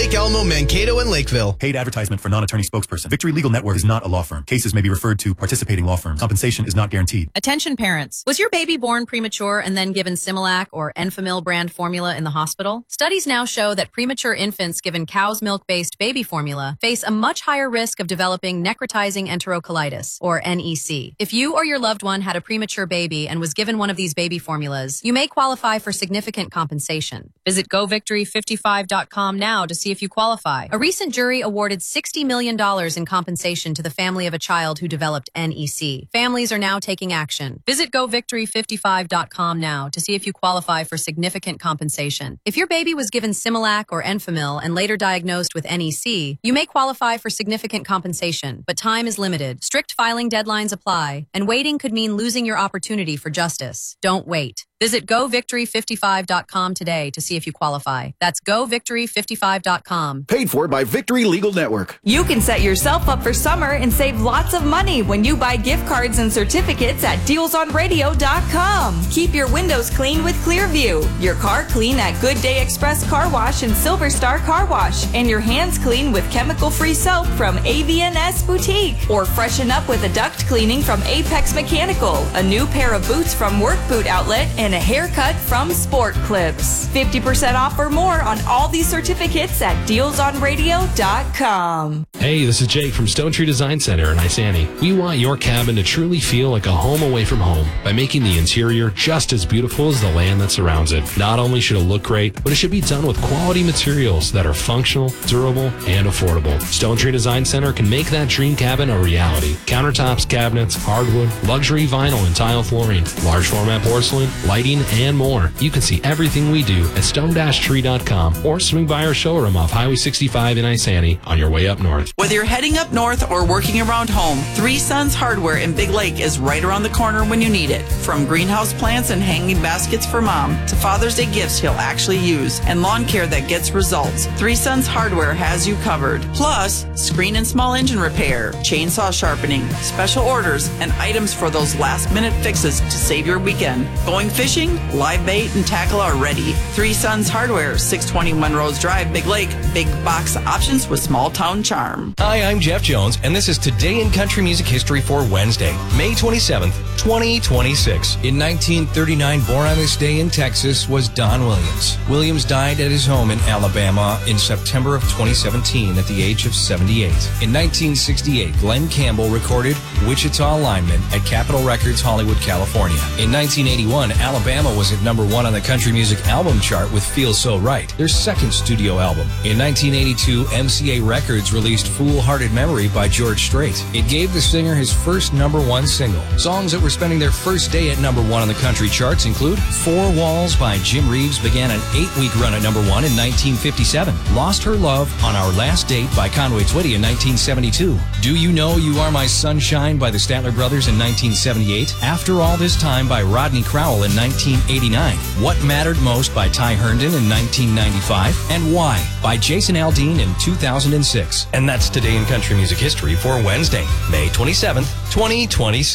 Lake Elmo, Mankato, and Lakeville. Paid advertisement for non-attorney spokesperson. Victory Legal Network is not a law firm. Cases may be referred to participating law firms. Compensation is not guaranteed. Attention parents. Was your baby born premature and then given Similac or Enfamil brand formula in the hospital? Studies now show that premature infants given cow's milk-based baby formula face a much higher risk of developing necrotizing enterocolitis, or NEC. If you or your loved one had a premature baby and was given one of these baby formulas, you may qualify for significant compensation. Visit govictory55.com now to see if you qualify. A recent jury awarded $60 million in compensation to the family of a child who developed NEC. Families are now taking action. Visit govictory55.com now to see if you qualify for significant compensation. If your baby was given Similac or Enfamil and later diagnosed with NEC, you may qualify for significant compensation, but time is limited. Strict filing deadlines apply, and waiting could mean losing your opportunity for justice. Don't wait. Visit govictory55.com today to see if you qualify. That's govictory55.com. Paid for by Victory Legal Network. You can set yourself up for summer and save lots of money when you buy gift cards and certificates at dealsonradio.com. Keep your windows clean with Clearview, your car clean at Good Day Express Car Wash and Silver Star Car Wash, and your hands clean with chemical-free soap from AVNS Boutique. Or freshen up with a duct cleaning from Apex Mechanical, a new pair of boots from Work Boot Outlet, and a haircut from Sport Clips. 50% off or more on all these certificates at dealsonradio.com. Hey, this is Jake from Stone Tree Design Center in Isani. We want your cabin to truly feel like a home away from home by making the interior just as beautiful as the land that surrounds it. Not only should it look great, but it should be done with quality materials that are functional, durable, and affordable. Stone Tree Design Center can make that dream cabin a reality. Countertops, cabinets, hardwood, luxury vinyl and tile flooring, large format porcelain, lighting, and more. You can see everything we do at stone-tree.com or swing by our showroom off Highway 65 in Isani on your way up north. Whether you're heading up north or working around home, Three Sons Hardware in Big Lake is right around the corner when you need it. From greenhouse plants and hanging baskets for mom to Father's Day gifts he'll actually use and lawn care that gets results, Three Sons Hardware has you covered. Plus, screen and small engine repair, chainsaw sharpening, special orders, and items for those last-minute fixes to save your weekend. Going fishing, live bait, and tackle are ready. Three Sons Hardware, 620 Monroe's Drive, Big Lake. Big box options with small town charm. Hi, I'm Jeff Jones, and this is Today in Country Music History for Wednesday, May 27th, 2026. In 1939, born on this day in Texas was Don Williams. Williams died at his home in Alabama in September of 2017 at the age of 78. In 1968, Glenn Campbell recorded Wichita Lineman at Capitol Records, Hollywood, California. In 1981, Alabama was at #1 on the country music album chart with Feel So Right, their second studio album. In 1982, MCA Records released Foolhardy Memory by George Strait. It gave the singer his first #1 single. Songs that were spending their first day at #1 on the country charts include Four Walls by Jim Reeves began an 8-week run at #1 in 1957. Lost Her Love on Our Last Date by Conway Twitty in 1972. Do You Know You Are My Sunshine by the Statler Brothers in 1978. After All This Time by Rodney Crowell in 1989. What Mattered Most by Ty Herndon in 1995. And Why by Jason Aldean in 2006. And that's Today in Country Music History for Wednesday, May 27th, 2026.